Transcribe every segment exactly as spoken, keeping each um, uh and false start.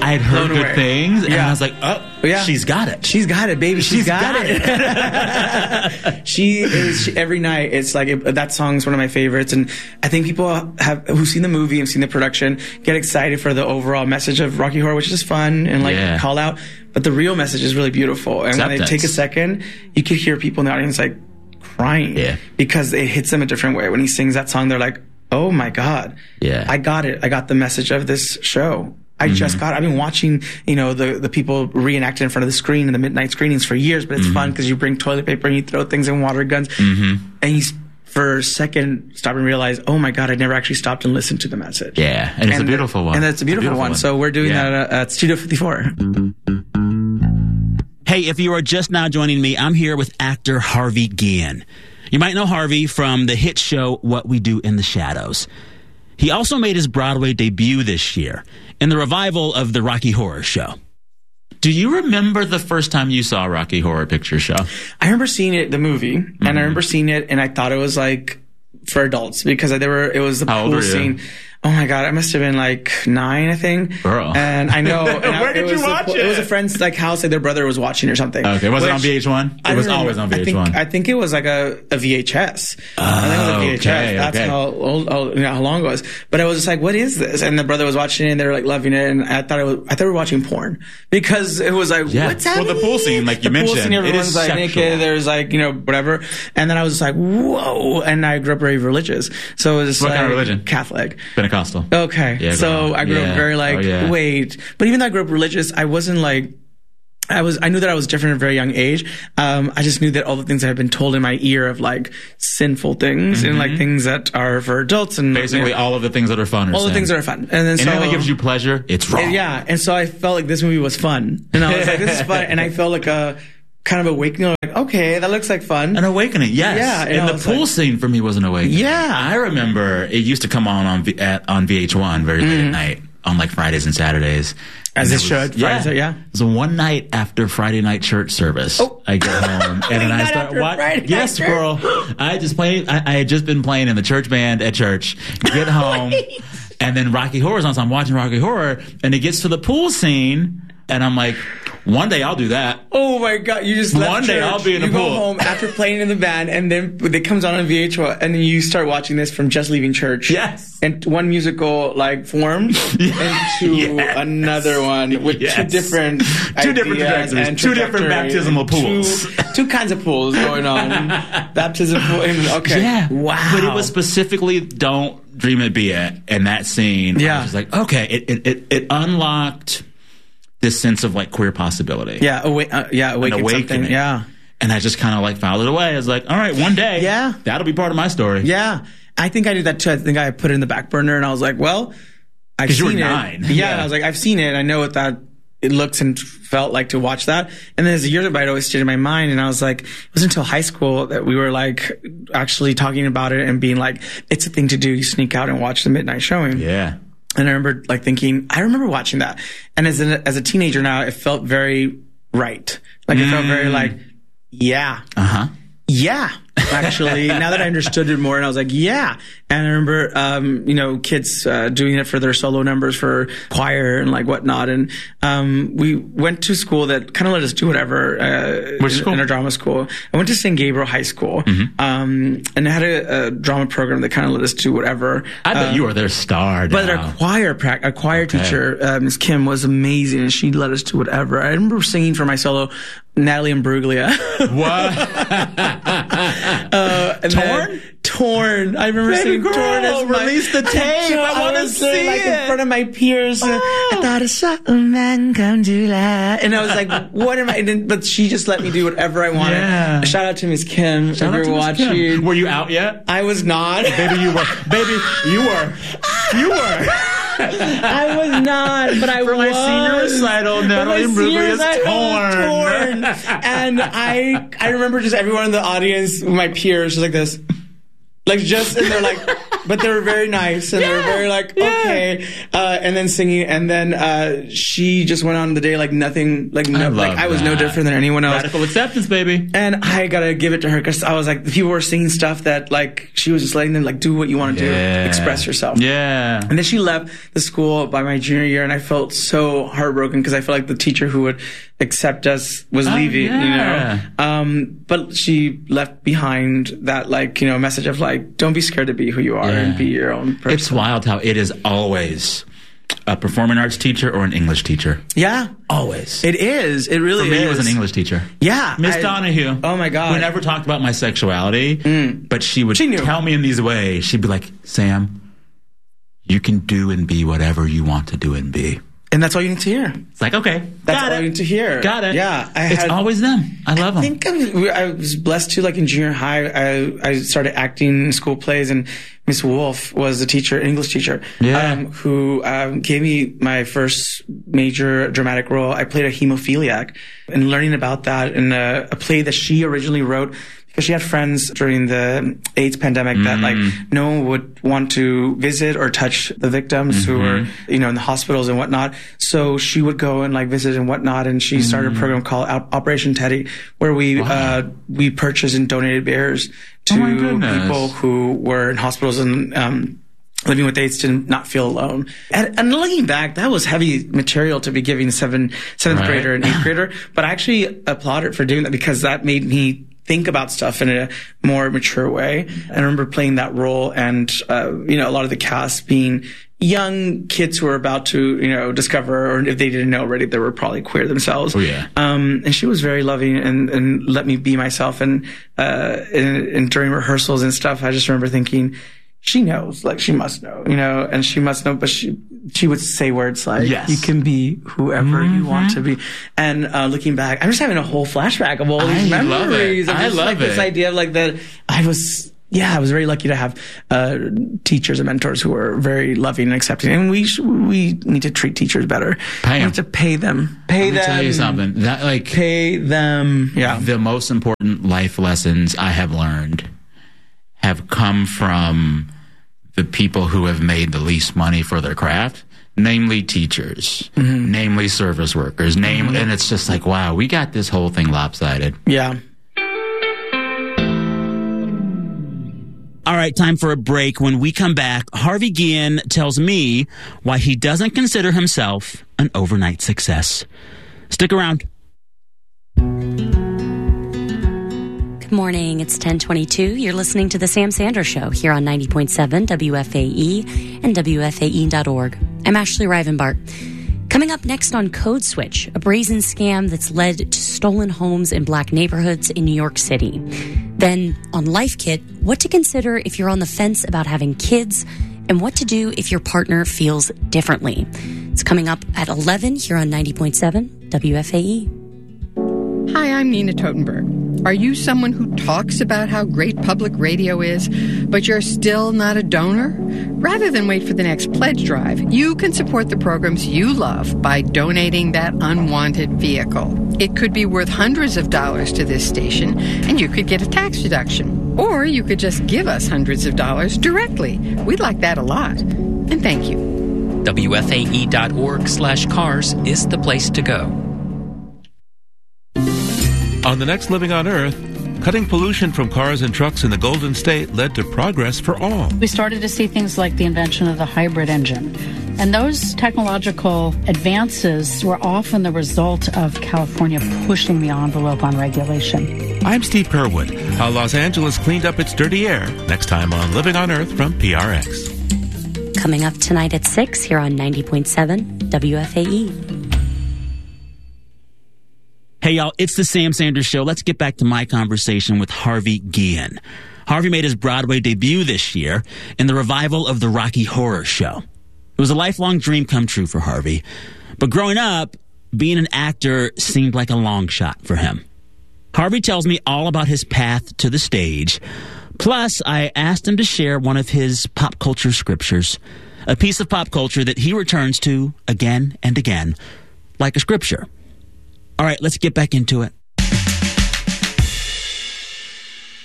I had heard good away. things, and Yeah. I was like, oh, Yeah. she's got it. She's got it, baby. she's, She's got, got it. she is she, every night. It's like it, that song's one of my favorites, and I think people have who've seen the movie and seen the production get excited for the overall message of Rocky Horror, which is fun and like Yeah. call out. But the real message is really beautiful, and when they Acceptance. take a second, you could hear people in the audience like crying Yeah. because it hits them a different way. When he sings that song, they're like, "Oh my God, Yeah. I got it. I got the message of this show." I just got, I've been watching, you know, the, the people reenact it in front of the screen in the midnight screenings for years, but it's fun because you bring toilet paper and you throw things in water guns. And you, s- for a second, stop and realize, oh my God, I never actually stopped and listened to the message. Yeah, and it's a And- beautiful one. And that's a beautiful, one. So we're doing Yeah. that at, at Studio fifty-four. Hey, if you are just now joining me, I'm here with actor Harvey Guillen. You might know Harvey from the hit show What We Do in the Shadows. He also made his Broadway debut this year in the revival of the Rocky Horror Show. Do you remember the first time you saw Rocky Horror Picture Show? I remember seeing it, the movie, and I remember seeing it, and I thought it was like for adults because there were, it was the How old pool were you? scene. Oh my God, I must have been like nine, I think. Girl. And I know. And I- Where did it you was watch a, it? It was a friend's like house, like their brother was watching or something. Okay, was it on Which- V H one? I It was don't always on remember. V H one. I think, I think it was like a, a V H S. I think it was a V H S. okay, That's okay. how old, oh, you know, how long it was. But I was just like, what is this? And the brother was watching it and they were like loving it. And I thought it was, I thought we were watching porn because it was like, Yeah. what's Well, happening? the pool scene, like you the pool mentioned, scene, it everyone's is like sexual. naked. There's like, you know, whatever. And then I was just like, whoa. And I grew up very religious. So it was What like kind of religion? Catholic. Pentecostal. Okay. Yeah, so girl. I grew Yeah. up very like, Oh, yeah. wait. But even though I grew up religious, I wasn't like, I was, I knew that I was different at a very young age. Um, I just knew that all the things I had been told in my ear of like sinful things and like things that are for adults and Basically, you know, all of the things that are fun are all the sin. things that are fun. And then so, Anything that gives you pleasure, it's wrong. yeah. And so I felt like this movie was fun. And I was like, this is fun. And I felt like a kind of awakening. Like, okay, that looks like fun. An awakening, yes. Yeah, and and I the was pool like- scene for me was an awakening. Yeah. I remember it used to come on on, v- at, on V H one very late at night on like Fridays and Saturdays. As And it should. Yeah. Fridays, yeah. It was one night after Friday night church service. Oh. I get home and then I Night start after watching. Friday night Yes, church. girl. I just played. I, I had just been playing in the church band at church. Get home, and then Rocky Horror's on. So I'm watching Rocky Horror, and it gets to the pool scene, and I'm like, one day I'll do that. Oh my God! You just left One day church, I'll be in the you pool. go home after playing in the band, and then it comes on on V H one, and then you start watching this from just leaving church. Yes. and one musical like formed into Yes. another one with two Yes. different Two different ideas trajectories, and two different trajectories, baptismal and pools. Two, two kinds of pools going on. Baptism pool. Okay. Yeah. Wow. But it was specifically "Don't Dream It Be It" in that scene. Yeah. I was just like, okay, it it it, it unlocked this sense of like queer possibility. yeah. Awa- uh, yeah. Awaken awakening. something. Yeah. And I just kind of like filed it away. I was like, all right, one day, Yeah. that'll be part of my story. Yeah. I think I did that too. I think I put it in the back burner, and I was like, well, I've 'Cause you seen were it. nine. Yeah, Yeah. and I was like, I've seen it. I know what that it looks and felt like to watch that. And then as the years went by, it always stayed in my mind. And I was like, it wasn't until high school that we were like actually talking about it and being like, it's a thing to do. You sneak out and watch the midnight showing. Yeah. And I remember like thinking, I remember watching that. And as a, as a teenager now, it felt very right. Like it felt very like, yeah. Uh huh. Yeah, actually, now that I understood it more, and I was like, yeah. And I remember, um, you know, kids uh, doing it for their solo numbers for choir and like whatnot. And um, we went to school that kind of let us do whatever. Uh, Which in, school? in our drama school. I went to Saint Gabriel High School, Mm-hmm. um, and it had a, a drama program that kind of let us do whatever. I bet Uh, you were their star. But now. our choir prac- our choir teacher, uh, Miss Kim, was amazing, and she let us do whatever. I remember singing for my solo, Natalie Imbruglia. What? Uh, and Torn? then- Torn. I remember Baby seeing girl, Torn as my, release the tape. I wanna was there, see like it. in front of my peers. uh, Oh. I thought I saw a man come to life, and I was like, "What am I?" And then, but she just let me do whatever I wanted. Yeah. Shout out to Miss Kim. Shout if out to you're Miss Kim. watching. Were you out yet? I was not. Baby, you were. Baby, you were. You were. I was not, but I For my was. senior recital, For Natalie my senior Imbruglia is recital, torn. torn. And I, I remember just everyone in the audience, my peers, just like this. Like just, and they're like, but they were very nice and yeah, they were very like, yeah. okay. Uh, and then singing. And then, uh, she just went on the day like nothing, like, no, I like I was that. no different than anyone else. Radical acceptance, baby. And I gotta give it to her because I was like, the people were singing stuff that like, she was just letting them like do what you want to yeah. do, express yourself. Yeah. And then she left the school by my junior year and I felt so heartbroken because I felt like the teacher who would accept us was oh, leaving, yeah. you know? Um, but she left behind that like, you know, message of like, don't be scared to be who you are yeah. and be your own person. It's wild how it is always a performing arts teacher or an English teacher. Yeah. Always. It is. It really For me, is. it was an English teacher. Yeah. Miss Donahue. Oh my God. Who never talked about my sexuality, mm. but she would she tell me in these ways. She'd be like, Sam, you can do and be whatever you want to do and be. And that's all you need to hear. It's like, okay, that's got all it. you need to hear. Got it. Yeah, I it's had, always them. I love them. I think I was, I was blessed too. Like in junior high, I I started acting in school plays, and Miss Wolf was the teacher, English teacher, yeah. um, who um, gave me my first major dramatic role. I played a hemophiliac, and learning about that in a, a play that she originally wrote. Because she had friends during the AIDS pandemic mm. that like no one would want to visit or touch the victims mm-hmm. who were, you know, in the hospitals and whatnot. So she would go and like visit and whatnot. And she mm. started a program called Operation Teddy, where we, wow. uh, we purchased and donated bears to oh people who were in hospitals and, um, living with AIDS to not feel alone. And, and looking back, that was heavy material to be giving a seven, seventh right. grader and eighth grader. But I actually applaud her for doing that because that made me think about stuff in a more mature way. I remember playing that role and, uh, you know, a lot of the cast being young kids who were about to, you know, discover, or if they didn't know already, they were probably queer themselves. Oh, yeah. Um, and she was very loving and, and let me be myself. And, uh, and, and during rehearsals and stuff, I just remember thinking, she knows, like she must know, you know, and she must know, but she, she would say words like, yes. you can be whoever mm-hmm. you want to be. And, uh, looking back, I'm just having a whole flashback of all these I memories. Love it. Of just, I love like, it. This idea of like that I was, yeah, I was very lucky to have, uh, teachers and mentors who were very loving and accepting. And we, sh- we need to treat teachers better. Pay them. We have to pay them. Pay Let me them. tell you something. That, like, pay them. Yeah. The most important life lessons I have learned have come from the people who have made the least money for their craft, namely teachers, mm-hmm. namely service workers, name, mm-hmm. and it's just like, wow, we got this whole thing lopsided. Yeah. All right, time for a break. When we come back, Harvey Guillen tells me why he doesn't consider himself an overnight success. Stick around. Good morning. It's ten twenty-two. You're listening to The Sam Sanders Show here on ninety point seven W F A E and W F A E dot org. I'm Ashley Rivenbart. Coming up next on Code Switch, a brazen scam that's led to stolen homes in black neighborhoods in New York City. Then on Life Kit, what to consider if you're on the fence about having kids and what to do if your partner feels differently. It's coming up at eleven here on ninety point seven W F A E. Hi, I'm Nina Totenberg. Are you someone who talks about how great public radio is, but you're still not a donor? Rather than wait for the next pledge drive, you can support the programs you love by donating that unwanted vehicle. It could be worth hundreds of dollars to this station, and you could get a tax deduction. Or you could just give us hundreds of dollars directly. We'd like that a lot. And thank you. W F A E dot org slash cars is the place to go. On the next Living on Earth, cutting pollution from cars and trucks in the Golden State led to progress for all. We started to see things like the invention of the hybrid engine. And those technological advances were often the result of California pushing the envelope on regulation. I'm Steve Kerwood. How Los Angeles cleaned up its dirty air. Next time on Living on Earth from P R X. Coming up tonight at six here on ninety point seven W F A E. Hey, y'all, it's the Sam Sanders Show. Let's get back to my conversation with Harvey Guillen. Harvey made his Broadway debut this year in the revival of the Rocky Horror Show. It was a lifelong dream come true for Harvey. But growing up, being an actor seemed like a long shot for him. Harvey tells me all about his path to the stage. Plus, I asked him to share one of his pop culture scriptures, a piece of pop culture that he returns to again and again, like a scripture. All right, let's get back into it.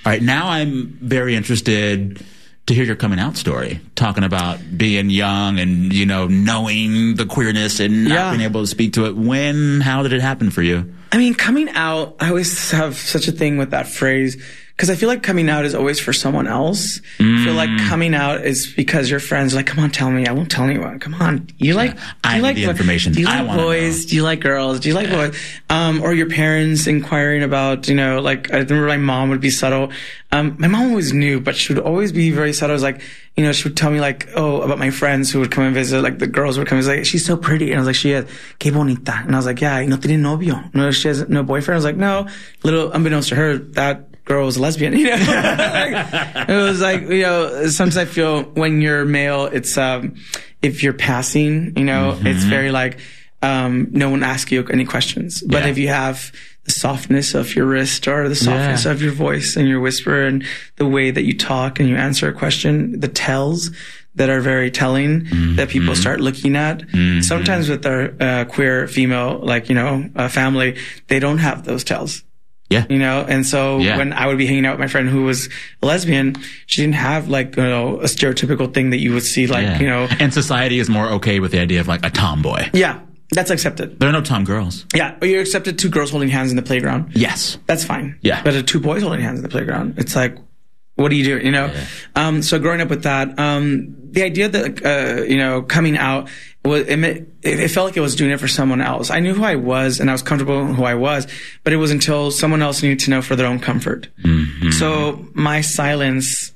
All right, now I'm very interested to hear your coming out story, talking about being young and, you know, knowing the queerness and not Yeah. being able to speak to it. When, how did it happen for you? I mean, coming out, I always have such a thing with that phrase because I feel like coming out is always for someone else. Mm. I feel like coming out is because your friends are like, come on, tell me. I won't tell anyone. Come on. You like, I do you need like the information. Do you I like wanna boys? know. Do you like girls? Do you like boys? Um, or your parents inquiring about, you know, like, I remember my mom would be subtle. Um, my mom always knew, but she would always be very subtle. It was like, you know, she would tell me like, oh, about my friends who would come and visit, like the girls would come and say, she's so pretty. And I was like, she is, que bonita. And I was like, yeah, no tiene novio. No, she has no boyfriend. I was like, no, little unbeknownst to her, that girl was a lesbian, you know? Like, it was like, you know, sometimes I feel when you're male, it's, um, if you're passing, you know, mm-hmm. it's very like, um, no one asks you any questions. But Yeah. if you have the softness of your wrist or the softness Yeah. of your voice and your whisper and the way that you talk and you answer a question, the tells that are very telling mm-hmm. that people start looking at. Mm-hmm. Sometimes with our uh, queer female, like, you know, uh, family, they don't have those tells. Yeah. You know, and so Yeah. when I would be hanging out with my friend who was a lesbian, she didn't have like, you know, a stereotypical thing that you would see, like, Yeah. you know. And society is more okay with the idea of like a tomboy. Yeah. That's accepted. There are no tom girls. Yeah. Or you're accepted two girls holding hands in the playground. Yes. That's fine. Yeah. But uh, two boys holding hands in the playground, it's like, what do you do? You know? Yeah. Um, so growing up with that, um, the idea that, uh, you know, coming out was, it, it, it felt like it was doing it for someone else. I knew who I was and I was comfortable in who I was, but it was until someone else needed to know for their own comfort. Mm-hmm. So my silence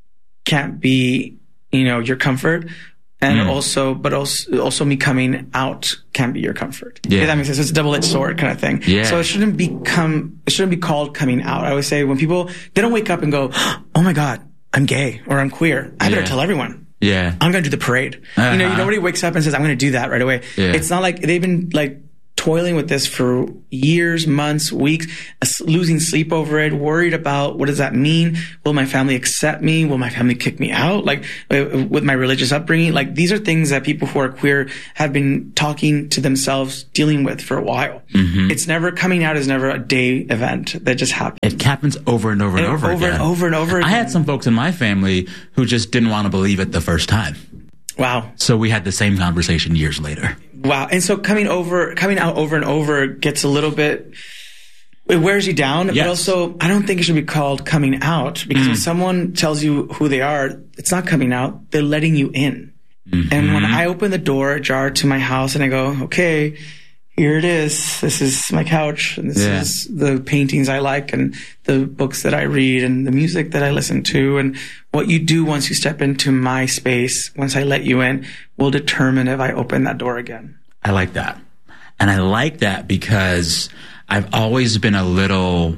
can't be, you know, your comfort. And mm. also, but also, also me coming out can be your comfort. Yeah. If that makes sense. It's a double-edged sword kind of thing. Yeah. So it shouldn't become, it shouldn't be called coming out. I always say when people, they don't wake up and go, oh my God, I'm gay or I'm queer. I better Yeah. tell everyone. Yeah. I'm going to do the parade. Uh-huh. You know, nobody wakes up and says, I'm going to do that right away. Yeah. It's not like they've been like toiling with this for years, months, weeks, losing sleep over it, worried about what does that mean? Will my family accept me? Will my family kick me out? Like with my religious upbringing, like these are things that people who are queer have been talking to themselves, dealing with for a while. Mm-hmm. It's never, coming out is never a day event that just happens. It happens over and over and, and over, over again. and over and over again. I had some folks in my family who just didn't want to believe it the first time. Wow. So we had the same conversation years later. Wow. And so coming over, coming out over and over gets a little bit, it wears you down. Yes. But also, I don't think it should be called coming out because mm. when someone tells you who they are, it's not coming out. They're letting you in. Mm-hmm. And when I open the door ajar to my house and I go, okay, here it is. This is my couch. And this yeah. is the paintings I like and the books that I read and the music that I listen to. And what you do once you step into my space, once I let you in, will determine if I open that door again. I like that. And I like that because I've always been a little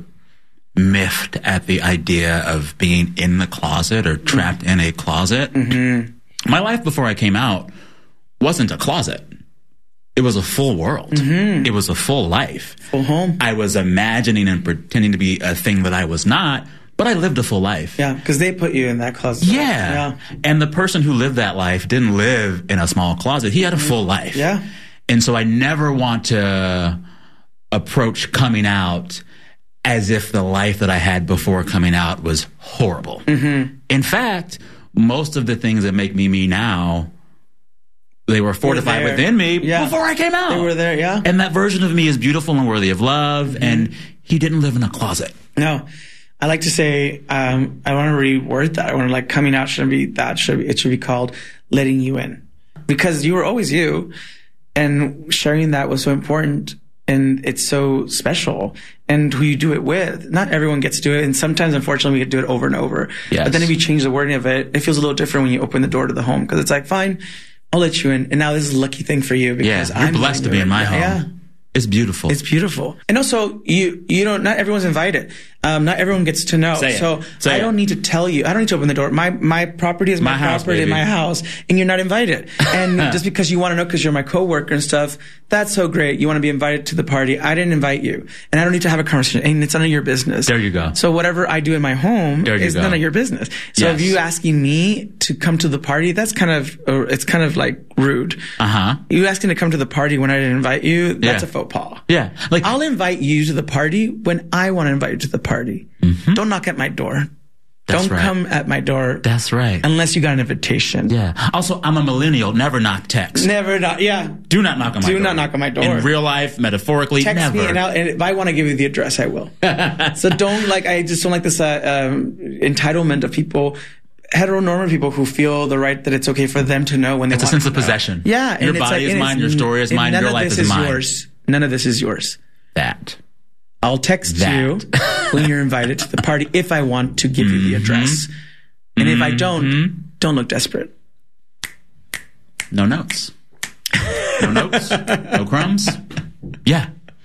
miffed at the idea of being in the closet or trapped mm-hmm. in a closet. Mm-hmm. My life before I came out wasn't a closet. It was a full world. Mm-hmm. It was a full life. Full home. I was imagining and pretending to be a thing that I was not, but I lived a full life. Yeah, because they put you in that closet. Yeah. yeah. And the person who lived that life didn't live in a small closet. He had a mm-hmm. full life. Yeah. And so I never want to approach coming out as if the life that I had before coming out was horrible. Mm-hmm. In fact, most of the things that make me me now, they were fortified were within me yeah. before I came out. They were there, yeah. And that version of me is beautiful and worthy of love. Mm-hmm. And he didn't live in a closet. No. I like to say, um, I want to reword that. I want to like coming out shouldn't be that. Should be, it should be called letting you in. Because you were always you. And sharing that was so important. And it's so special. And who you do it with. Not everyone gets to do it. And sometimes, unfortunately, we get to do it over and over. Yes. But then if you change the wording of it, it feels a little different when you open the door to the home. Because it's like, fine, I'll let you in. And now this is a lucky thing for you. Because yeah, you're I'm blessed to be in my home. Yeah. It's beautiful. It's beautiful. And also, you, you know, not everyone's invited. Um, not everyone gets to know. Say so Say I it. don't need to tell you. I don't need to open the door. My, my property is my, My house, property, baby. my house, and you're not invited. And just because you want to know because you're my coworker and stuff, that's so great. You want to be invited to the party. I didn't invite you. And I don't need to have a conversation. And it's none of your business. There you go. So whatever I do in my home There you is go. none of your business. So Yes. if you asking me to come to the party, that's kind of, uh, it's kind of like rude. Uh-huh. You asking to come to the party when I didn't invite you, that's Yeah. a faux pas. Yeah. Like, I'll invite you to the party when I want to invite you to the party. party. Mm-hmm. Don't knock at my door. That's Don't right. come at my door. That's right. Unless you got an invitation. Yeah. Also, I'm a millennial. Never knock text. Never not. Yeah. Do not knock on my Do door. not knock on my door. In real life, metaphorically, Text never. me, and, I'll, and if I want to give you the address, I will. So don't like. I just don't like this uh, um, entitlement of people, heteronormative people who feel the right that it's okay for them to know when they It's a want sense to of know. possession. Yeah. Your and it's body like, is and mine. it's- Your story is and mine. None Your of life this is is mine. yours. None of this is yours. That. I'll text That. you when you're invited to the party if I want to give you the address. And if I don't, Mm-hmm. don't look desperate. No notes. No notes. No crumbs. Yeah.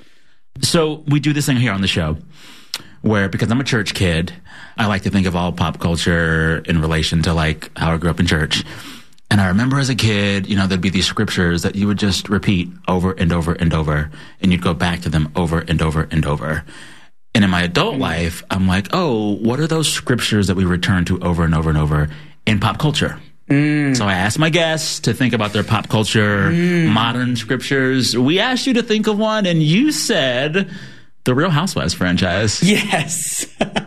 So we do this thing here on the show where, because I'm a church kid, I like to think of all pop culture in relation to like how I grew up in church. And I remember as a kid, you know, there'd be these scriptures that you would just repeat over and over and over, and you'd go back to them over and over and over. And in my adult life, I'm like, oh, what are those scriptures that we return to over and over and over in pop culture? Mm. So I asked my guests to think about their pop culture, mm. modern scriptures. We asked you to think of one, and you said the Real Housewives franchise. Yes.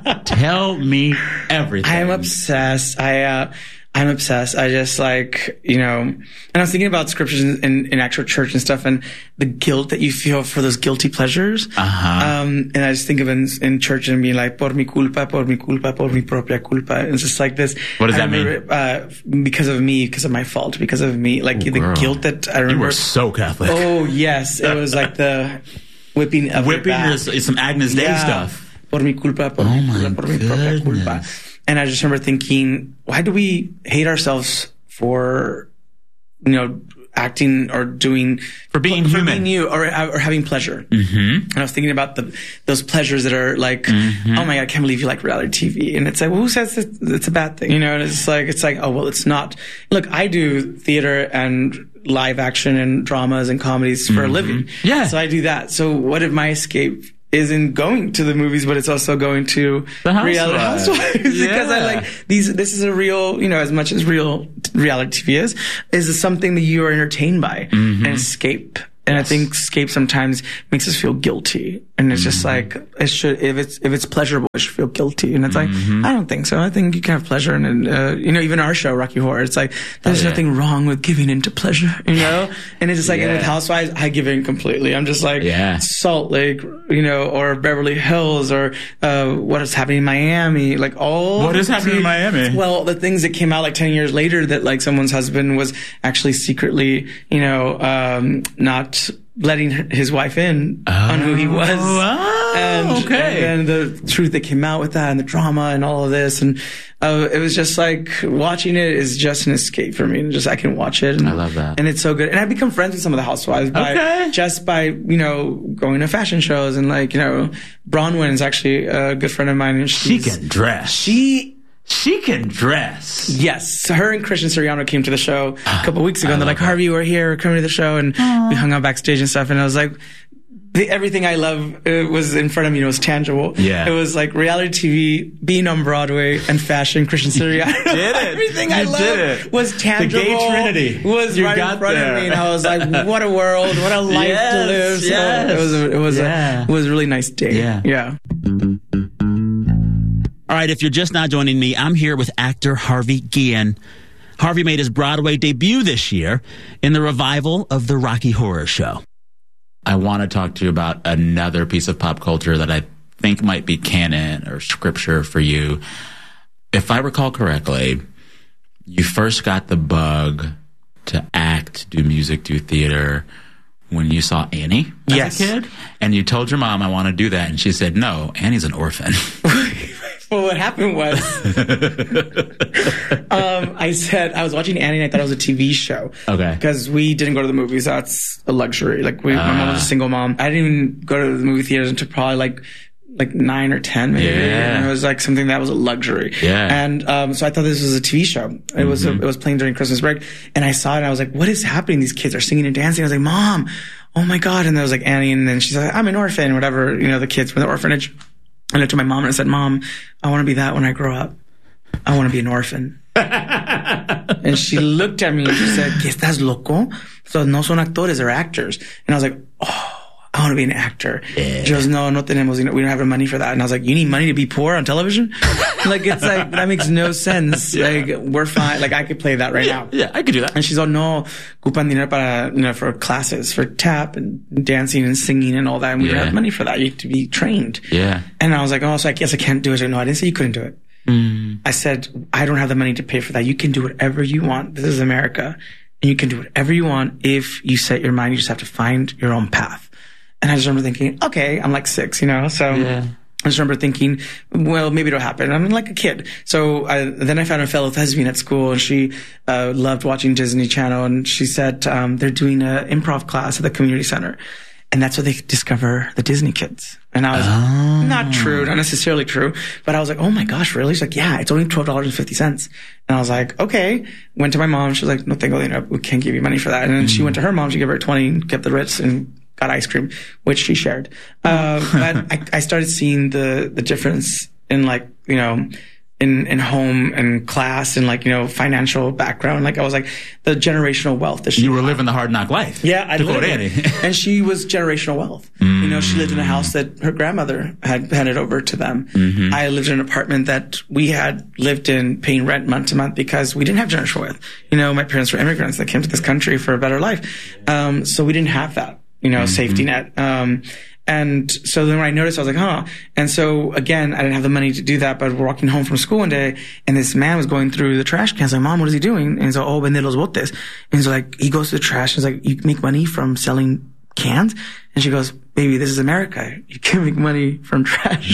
Tell me everything. I'm obsessed. I, uh, I'm obsessed. I just like, you know, and I was thinking about scriptures in, in, in actual church and stuff, and the guilt that you feel for those guilty pleasures. Uh-huh. Um, and I just think of in, in church and being like, por mi culpa, por mi culpa, por mi propia culpa. And it's just like this. What does I that remember, mean? Uh, because of me, because of my fault, because of me, like Oh, the girl. guilt that I remember. You were so Catholic. Oh yes, it was like the whipping of Whipping your back. is some Agnus Dei Yeah. stuff. Por mi culpa, por Oh mi my culpa, por mi propia culpa. goodness. And I just remember thinking, why do we hate ourselves for, you know, acting or doing For being for human. being you or, or having pleasure? Mm-hmm. And I was thinking about the those pleasures that are like, oh my god, I can't believe you like reality T V. And it's like, well, who says it's, it's a bad thing? You know, and it's like, it's like, oh well, it's not. Look, I do theater and live action and dramas and comedies for a living. Yeah. So I do that. So what if my escape isn't going to the movies, but it's also going to The Housewives. reality housewives? Because I Yeah. like these. This is a real, you know, as much as real reality T V is, is something that you are entertained by and escape. And I think escape sometimes makes us feel guilty, and it's just like it should. If it's if it's pleasurable, it should feel guilty. And it's like I don't think so. I think you can have pleasure, and uh, you know, even our show, Rocky Horror, it's like there's Oh, yeah. nothing wrong with giving into pleasure, you know. And it's just like and with Yeah. Housewives, I give in completely. I'm just like Yeah. Salt Lake, you know, or Beverly Hills, or uh, what is happening in Miami, like all. What is happening in Miami? Well, the things that came out like ten years later that like someone's husband was actually secretly, you know, um, not letting his wife in on who he was. Oh, and, okay. and then the truth that came out with that and the drama and all of this. And uh, it was just like watching it is just an escape for me. And just I can watch it. And, I love that. And it's so good. And I've become friends with some of the housewives by Okay. just by, you know, going to fashion shows. And like, you know, Bronwyn is actually a good friend of mine. And She she's, can dress. She She can dress. Yes. So her and Christian Siriano came to the show a couple weeks ago, I and they're love like, that. Harvey, we're here, we're coming to the show, and we hung out backstage and stuff. And I was like, the, everything I love uh, was in front of me. It was tangible. Yeah. It was like reality T V, being on Broadway, and fashion. Christian Siriano. did it. Everything I You love did it. was tangible. The gay trinity. was You right got in front there. of me, and I was like, what a world, what a life Yes, to live. So yes. it was, a, it was, Yeah. a, it was a really nice day. Yeah. Yeah. All right, if you're just now joining me, I'm here with actor Harvey Guillen. Harvey made his Broadway debut this year in the revival of the Rocky Horror Show. I want to talk to you about another piece of pop culture that I think might be canon or scripture for you. If I recall correctly, you first got the bug to act, do music, do theater when you saw Annie as Yes. a kid, and you told your mom, I want to do that, and she said, no, Annie's an orphan. Well, what happened was, um, I said I was watching Annie and I thought it was a T V show. Okay. Because we didn't go to the movies. That's a luxury. Like we, my mom was a single mom. I didn't even go to the movie theaters until probably like like nine or ten, maybe. Yeah. And it was like something that was a luxury. Yeah. And um, so I thought this was a T V show. It was a, it was playing during Christmas break, and I saw it and I was like, "What is happening? These kids are singing and dancing." I was like, "Mom, oh my god!" And there was like Annie, and then she's like, "I'm an orphan," whatever. You know, the kids from the orphanage. And I looked at my mom and I said, "Mom, I want to be that when I grow up. I want to be an orphan." And she looked at me and she said, "¿Qué estás loco? So no son actores, they're actors." And I was like, "Oh, I want to be an actor. Yeah. She goes, no, no tenemos, we don't have the money for that. And I was like, you need money to be poor on television? Like, it's like, that makes no sense. Yeah. Like, we're fine. Like, I could play that right yeah. now. Yeah, I could do that. And she's like, no, ocupan dinero para, you know, for classes, for tap and dancing and singing and all that. And we yeah. don't have money for that. You have to be trained. Yeah. And I was like, oh, so I guess I can't do it. Like, no, I didn't say you couldn't do it. Mm. I said, I don't have the money to pay for that. You can do whatever you want. This is America. And you can do whatever you want if you set your mind. You just have to find your own path. And I just remember thinking, okay, I'm like six, you know, so yeah. I just remember thinking, well, maybe it'll happen. I'm like a kid. So I, then I found a fellow thespian at school, and she uh, loved watching Disney Channel. And she said um, they're doing an improv class at the community center. And that's where they discover the Disney kids. And I was oh. not true, not necessarily true, but I was like, oh my gosh, really? She's like, yeah, it's only twelve dollars and fifty cents. And I was like, okay. Went to my mom. She was like, no, tengo dinero. We can't give you money for that. And then mm. she went to her mom. She gave her twenty, kept the Ritz, and got ice cream, which she shared. Uh, but I, I started seeing the, the difference in, like, you know, in, in home and class and, like, you know, financial background. Like, I was like, the generational wealth that she You were had. living the hard knock life. Yeah, I lived it. And she was generational wealth. Mm. You know, she lived in a house that her grandmother had handed over to them. Mm-hmm. I lived in an apartment that we had lived in paying rent month to month because we didn't have generational wealth. You know, my parents were immigrants that came to this country for a better life. Um, so we didn't have that, you know, mm-hmm. safety net. Um, And so then when I noticed, I was like, huh. And so again, I didn't have the money to do that, but we're walking home from school one day and this man was going through the trash cans. Like, Mom, what is he doing? And he's like, oh, vende los botes. And so like, he goes to the trash and he's like, you make money from selling cans? And she goes, baby, this is America. You can't make money from trash.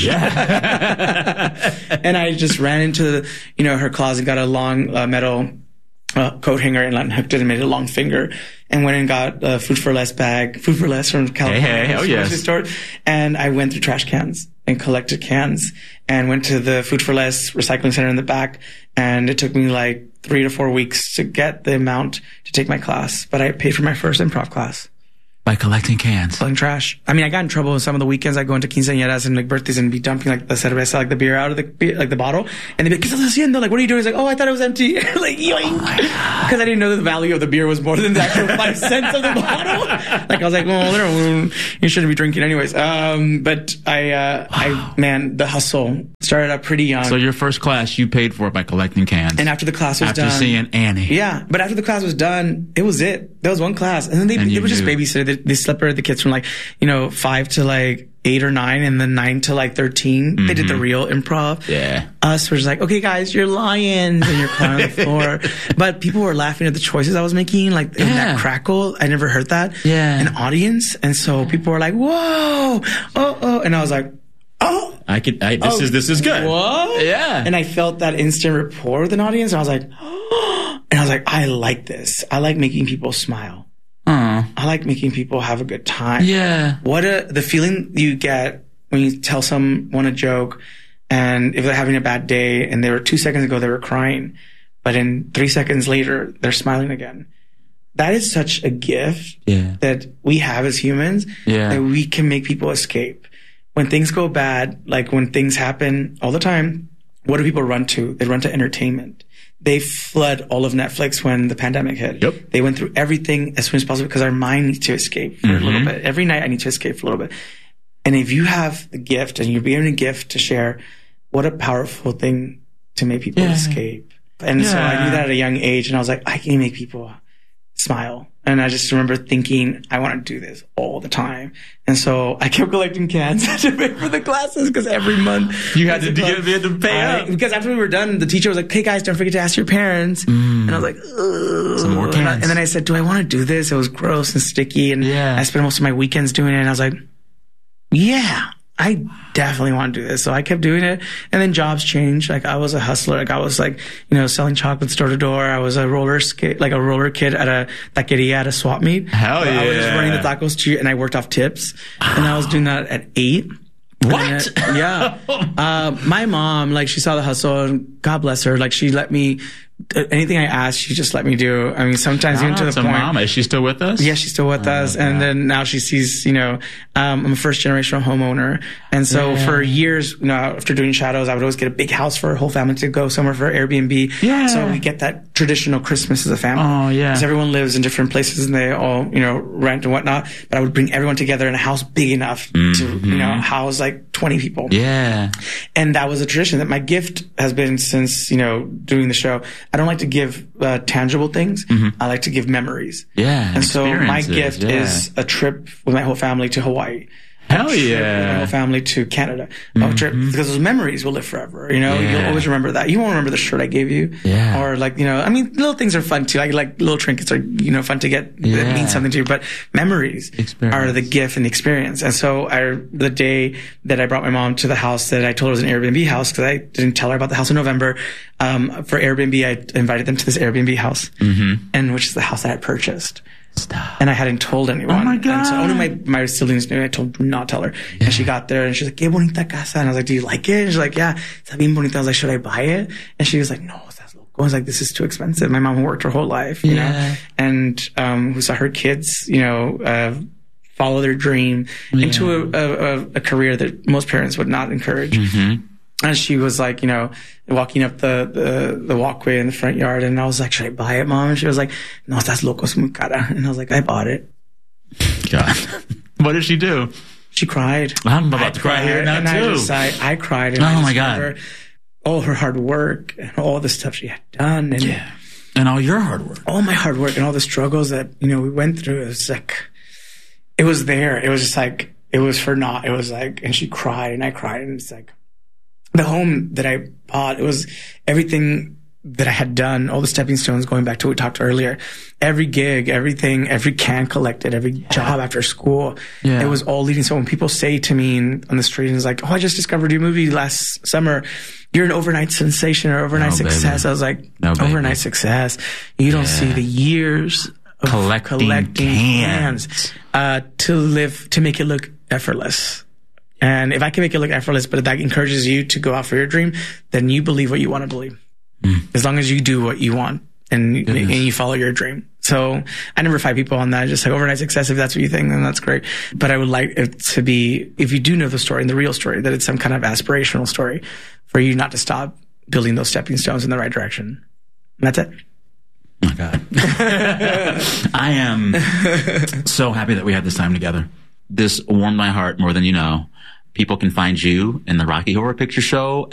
Yeah. And I just ran into, you know, her closet, got a long uh, metal uh, coat hanger and like, hooked it and made a long finger. And went and got a Food for Less bag, Food for Less from California. Hey, hey, oh yes. Store. And I went through trash cans and collected cans and went to the Food for Less recycling center in the back. And it took me like three to four weeks to get the amount to take my class. But I paid for my first improv class. By collecting cans. Collecting trash. I mean, I got in trouble some of the weekends. I go into quinceañeras and like birthdays and be dumping like the cerveza, like the beer out of the beer, like the bottle. And they'd be like, ¿qué estás haciendo? Like, what are you doing? He's like, oh, I thought it was empty. Like, yoink. Oh because I didn't know that the value of the beer was more than the actual five cents of the bottle. Like, I was like, well, you shouldn't be drinking anyways. Um, but I, uh, wow. I, man, the hustle started up pretty young. So your first class, you paid for it by collecting cans. And after the class was after done. After seeing Annie. Yeah. But after the class was done, it was it. That was one class. And then they, and they would just babysit. They, they separated the kids from like, you know, five to like eight or nine and then nine to like thirteen. Mm-hmm. They did the real improv. Yeah. Us were just like, okay, guys, you're lions and you're crying on the floor. But people were laughing at the choices I was making, like yeah. in that crackle. I never heard that. Yeah. An audience. And so people were like, whoa, oh, oh. And I was like, oh. I could, I, this oh, is, this is good. What? Yeah. And I felt that instant rapport with an audience. And I was like, oh. And I was like, I like this. I like making people smile. Uh, I like making people have a good time. Yeah. What a, the feeling you get when you tell someone a joke and if they're having a bad day and they were two seconds ago, they were crying, but in three seconds later, they're smiling again. That is such a gift yeah. that we have as humans yeah. that we can make people escape. When things go bad, like when things happen all the time, what do people run to? They run to entertainment. They flood all of Netflix when the pandemic hit. Yep. They went through everything as soon as possible because our mind needs to escape for mm-hmm. a little bit. Every night I need to escape for a little bit. And if you have the gift and you're given a gift to share, what a powerful thing to make people yeah. escape. And yeah. so I knew that at a young age and I was like, I can make people smile. And I just remember thinking, I want to do this all the time. And so I kept collecting cans to pay for the classes because every month you had to, you had to pay I, up. Because after we were done, the teacher was like, hey guys, don't forget to ask your parents. Mm. And I was like, ugh. Some more cans. And, I, and then I said, do I want to do this? It was gross and sticky. And yeah. I spent most of my weekends doing it. And I was like, yeah, I definitely want to do this. So I kept doing it. And then jobs changed. Like I was a hustler. Like I was like, you know, selling chocolates door to door. I was a roller skate, like a roller kid at a taqueria at a swap meet. Hell yeah. I was just running the tacos to, and I worked off tips. Wow. And I was doing that at eight. What? Then, yeah. uh, my mom, like she saw the hustle and God bless her. Like she let me anything I asked, she just let me do. I mean, sometimes even to the to point. Mama. Is she still with us? Yeah, she's still with oh, us. And then now she sees, you know, um, I'm a first generational homeowner. And so yeah. for years, you know, after doing shadows, I would always get a big house for a whole family to go somewhere for Airbnb. Yeah. So we get that traditional Christmas as a family. Oh, yeah. Because everyone lives in different places and they all, you know, rent and whatnot. But I would bring everyone together in a house big enough mm-hmm. to, you know, house like twenty people. Yeah. And that was a tradition that my gift has been since, you know, doing the show. I don't like to give uh, tangible things. Mm-hmm. I like to give memories. Yeah. And so my gift yeah. is a trip with my whole family to Hawaii. Hell a trip yeah. with my whole family to Canada. Mm-hmm. A trip, because those memories will live forever. You know, yeah. you'll always remember that. You won't remember the shirt I gave you. Yeah. Or like, you know, I mean, little things are fun too. Like, like little trinkets are, you know, fun to get yeah. that mean something to you. But memories experience. Are the gift and the experience. And so I, the day that I brought my mom to the house that I told her was an Airbnb house, because I didn't tell her about the house in November, um, for Airbnb, I invited them to this Airbnb house, mm-hmm. and which is the house that I purchased. Stop. And I hadn't told anyone. Oh my God. And so only my, my siblings knew. I told do not tell her. Yeah. And she got there and she's like, "Qué bonita casa." And I was like, "Do you like it?" And she's like, "Yeah, está bien bonita." I was like, "Should I buy it?" And she was like, "No, estás loco." I was like, "This is too expensive." My mom worked her whole life, you yeah. know, and, um, who saw her kids, you know, uh, follow their dream yeah. into a, a, a career that most parents would not encourage. Mm-hmm. And she was like, you know, walking up the, the, the walkway in the front yard. And I was like, "Should I buy it, Mom?" And she was like, "No, estás loco, es muy cara." And I was like, "I bought it." God. What did she do? She cried. I'm about I to cry cried, here now, and too. I, just, I, I cried. And oh, I my God. Her, all her hard work and all the stuff she had done. And yeah. And all your hard work. All my hard work and all the struggles that, you know, we went through. It was like, it was there. It was just like, it was for naught. It was like, and she cried and I cried. And it's like, the home that I bought, it was everything that I had done, all the stepping stones, going back to what we talked earlier, every gig, everything, every can collected, every yeah. job after school, yeah. it was all leading. So when people say to me on the street, and it's like, "Oh, I just discovered your movie last summer. You're an overnight sensation or overnight no, success." Baby. I was like, no, overnight baby. Success. You don't yeah. see the years of collecting, collecting cans, cans uh, to live, to make it look effortless. And if I can make it look effortless, but if that encourages you to go out for your dream, then you believe what you want to believe. Mm. As long as you do what you want and, and you follow your dream. So I never fight people on that. Just like overnight success, if that's what you think, then that's great. But I would like it to be, if you do know the story and the real story, that it's some kind of aspirational story for you not to stop building those stepping stones in the right direction. And that's it. Oh my God. I am so happy that we had this time together. This warmed my heart more than you know. People can find you in the Rocky Horror Picture Show